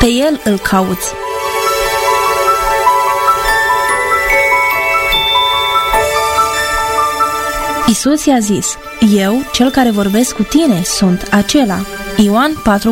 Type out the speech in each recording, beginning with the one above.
Pe El îl cauți. Iisus i-a zis: eu, cel care vorbesc cu tine, sunt acela. Ioan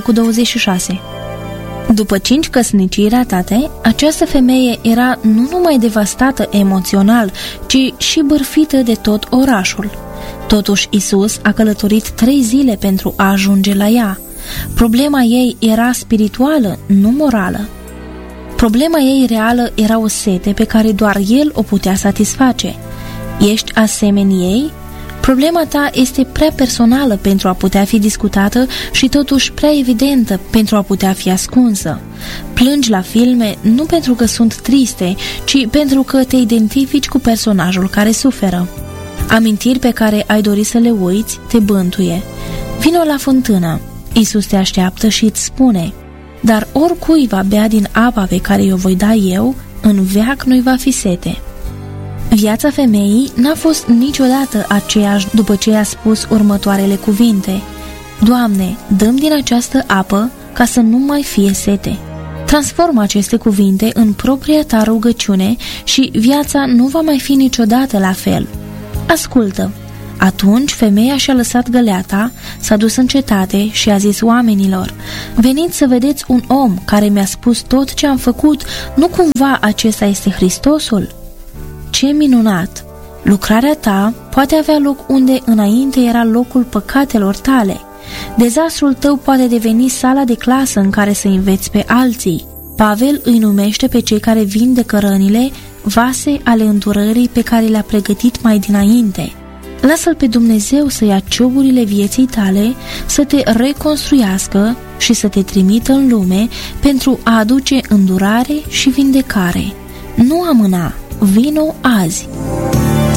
4:26. După 5 căsnicii ratate, această femeie era nu numai devastată emoțional, ci și bârfită de tot orașul. Totuși, Iisus a călătorit 3 zile pentru a ajunge la ea. Problema ei era spirituală, nu morală. Problema ei reală era o sete pe care doar El o putea satisface. Ești asemeni ei? Problema ta este prea personală pentru a putea fi discutată și totuși prea evidentă pentru a putea fi ascunsă. Plângi la filme nu pentru că sunt triste, ci pentru că te identifici cu personajul care suferă. Amintiri pe care ai dori să le uiți te bântuie. Vino la fântână. Iisus te așteaptă și îți spune: dar oricui va bea din apa pe care o voi da eu, în veac nu-i va fi sete. Viața femeii n-a fost niciodată aceeași după ce i-a spus următoarele cuvinte: Doamne, dă-mi din această apă ca să nu mai fie sete. Transformă aceste cuvinte în propria ta rugăciune și viața nu va mai fi niciodată la fel. Ascultă! Atunci femeia și-a lăsat găleata, s-a dus în cetate și a zis oamenilor: veniți să vedeți un om care mi-a spus tot ce am făcut, nu cumva acesta este Hristosul? Ce minunat! Lucrarea ta poate avea loc unde înainte era locul păcatelor tale. Dezastrul tău poate deveni sala de clasă în care să înveți pe alții. Pavel îi numește pe cei care vindecă rănile vase ale îndurării pe care le-a pregătit mai dinainte. Lasă-L pe Dumnezeu să ia cioburile vieții tale, să te reconstruiască și să te trimită în lume pentru a aduce îndurare și vindecare. Nu amâna, vino azi!